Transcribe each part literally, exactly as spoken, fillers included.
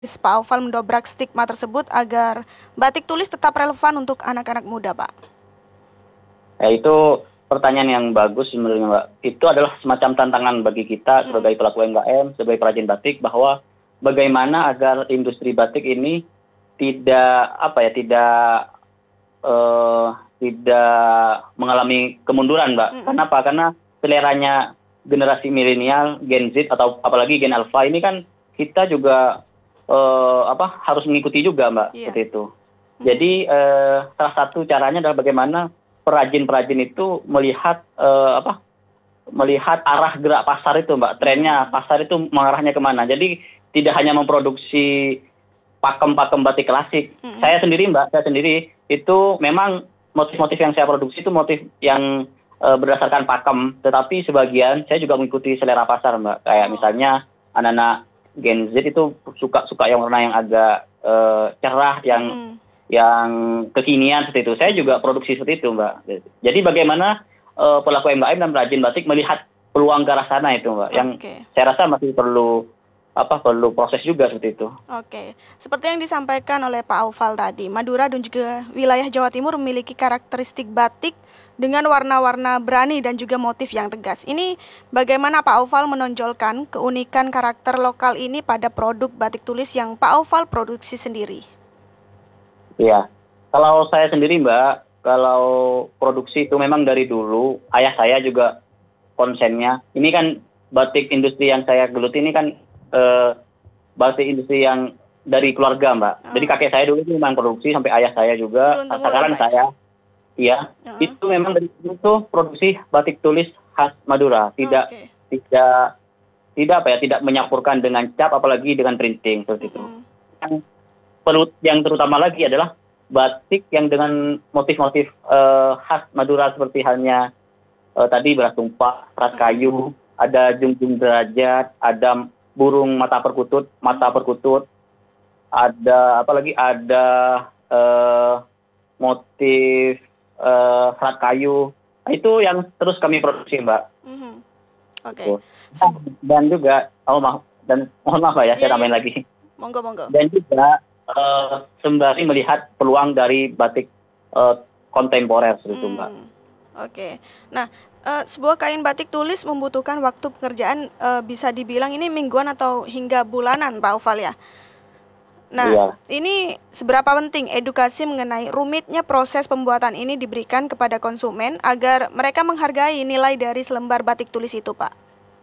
Pak Aufal mendobrak stigma tersebut agar batik tulis tetap relevan untuk anak-anak muda, Pak? Ya, itu pertanyaan yang bagus sebenarnya, Mbak. Itu adalah semacam tantangan bagi kita sebagai pelaku U M K M, sebagai perajin batik, bahwa bagaimana agar industri batik ini tidak apa ya, tidak eh, tidak mengalami kemunduran, Mbak. Mm-mm. Kenapa? Karena seleranya generasi milenial, Gen Z atau apalagi Gen Alpha ini kan kita juga eh, apa harus mengikuti juga, Mbak, Iya. seperti itu. Jadi eh, salah satu caranya adalah bagaimana perajin-perajin itu melihat eh, apa melihat arah gerak pasar itu, Mbak. Trennya pasar itu mengarahnya kemana. Jadi tidak hanya memproduksi pakem-pakem batik klasik. Mm-mm. Saya sendiri, Mbak, saya sendiri itu memang motif-motif yang saya produksi itu motif yang eh, berdasarkan pakem. Tetapi sebagian saya juga mengikuti selera pasar, Mbak. Kayak misalnya anak-anak Gen Z itu suka-suka yang warna yang agak eh, cerah, yang Mm-mm. yang kekinian seperti itu. Saya juga produksi seperti itu, Mbak. Jadi bagaimana uh, pelaku U M K M dan perajin batik melihat peluang ke arah sana itu, Mbak. Yang Oke. saya rasa masih perlu apa perlu proses juga seperti itu. Oke, seperti yang disampaikan oleh Pak Aufal tadi, Madura dan juga wilayah Jawa Timur memiliki karakteristik batik dengan warna-warna berani dan juga motif yang tegas. Ini bagaimana Pak Aufal menonjolkan keunikan karakter lokal ini pada produk batik tulis yang Pak Aufal produksi sendiri? Iya. Kalau saya sendiri, Mbak, kalau produksi itu memang dari dulu ayah saya juga konsennya. Ini kan batik industri yang saya geluti ini kan eh, batik industri yang dari keluarga, Mbak. Oh. Jadi kakek saya dulu itu memang produksi sampai ayah saya juga. Turun temurun, Sekarang Pak, ya? saya, iya, Uh-huh. itu memang dari dulu tuh produksi batik tulis khas Madura. Tidak, Oke. tidak, tidak apa ya, tidak menyampurkan dengan cap, apalagi dengan printing seperti itu. Mm-mm. Yang perlu, yang terutama lagi adalah batik yang dengan motif-motif eh, khas Madura seperti halnya eh, tadi beras tumpah, serat kayu, ada jungjung derajat, ada burung mata perkutut, mata perkutut, ada apa lagi, ada eh, motif eh, serat kayu. Nah, itu yang terus kami produksi, Mbak. Mhm. Oke. Gitu. Nah, dan juga, oh maaf, dan mohon maaf ya, Iya, saya iya. tambahin lagi. Monggo, monggo. Dan juga eh, sembari melihat peluang dari batik eh, kontemporer seperti itu, Mbak. Hmm, Oke. Nah, eh, sebuah kain batik tulis membutuhkan waktu pekerjaan eh, bisa dibilang ini mingguan atau hingga bulanan, Pak Aufal, ya. Nah, Iya. ini seberapa penting edukasi mengenai rumitnya proses pembuatan ini diberikan kepada konsumen agar mereka menghargai nilai dari selembar batik tulis itu, Pak?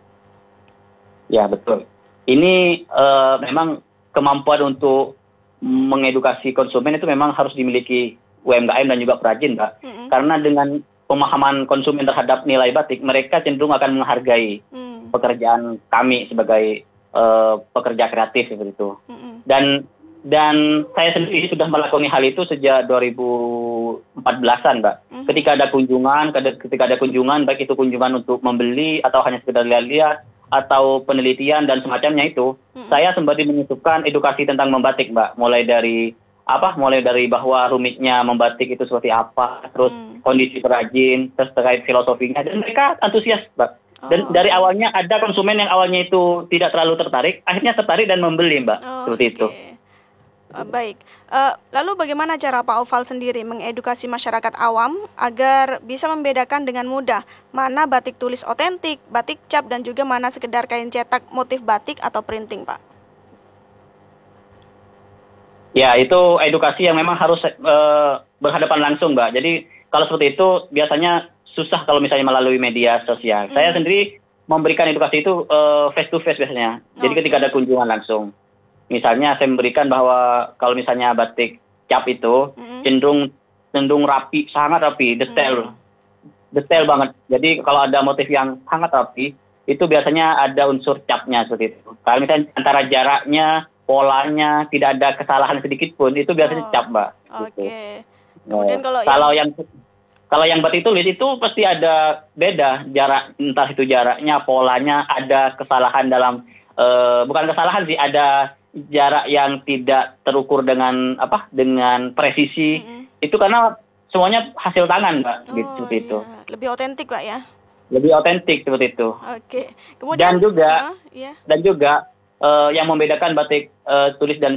Ya, betul. Ini eh, memang kemampuan untuk mengedukasi konsumen itu memang harus dimiliki U M K M dan juga perajin, Mbak. Mm-mm. Karena dengan pemahaman konsumen terhadap nilai batik, mereka cenderung akan menghargai Hmm. pekerjaan kami sebagai eh, pekerja kreatif seperti itu. Mm-mm. Dan dan saya sendiri sudah melakoni hal itu sejak dua ribu empat belasan, Mbak. Mhm. Ketika ada kunjungan, kada- ketika ada kunjungan, baik itu kunjungan untuk membeli atau hanya sekedar lihat-lihat atau penelitian dan semacamnya itu, Mm-mm. saya sembari menyusupkan edukasi tentang membatik, Mbak. Mulai dari apa? Mulai dari bahwa rumitnya membatik itu seperti apa, terus Hmm. kondisi perajin, terus terkait filosofinya, dan mereka antusias, Mbak. Dan Oh, dari oke. awalnya ada konsumen yang awalnya itu tidak terlalu tertarik, akhirnya tertarik dan membeli, Mbak. Oh, Seperti itu. oke. Eh, baik. Eh, lalu bagaimana cara Pak Aufal sendiri mengedukasi masyarakat awam agar bisa membedakan dengan mudah mana batik tulis otentik, batik cap, dan juga mana sekedar kain cetak motif batik atau printing, Pak? Ya, itu edukasi yang memang harus eh, berhadapan langsung, Mbak. Jadi kalau seperti itu biasanya susah kalau misalnya melalui media sosial. Saya Hmm. sendiri memberikan edukasi itu face to face biasanya. Jadi Oke. ketika ada kunjungan langsung. Misalnya saya memberikan bahwa kalau misalnya batik cap itu Mm-mm. cenderung cenderung rapi, sangat rapi, detail, Hmm. detail banget. Jadi kalau ada motif yang sangat rapi, itu biasanya ada unsur capnya seperti itu. Kalau misalnya antara jaraknya, polanya tidak ada kesalahan sedikit pun, itu biasanya Oh, cap, Mbak. Gitu. oke. Kemudian Nah, kalau kalau yang yang kalau yang batik tulis itu pasti ada beda jarak, entah itu jaraknya, polanya, ada kesalahan dalam eh, bukan kesalahan sih, ada jarak yang tidak terukur dengan apa? Dengan presisi. Mm-mm. Itu karena semuanya hasil tangan, Mbak, gitu, Oh seperti itu. iya, lebih otentik, Pak, ya. Lebih otentik seperti itu. Oke. Dan Kemudian, juga uh, ya. dan juga uh, yang membedakan batik uh, tulis dan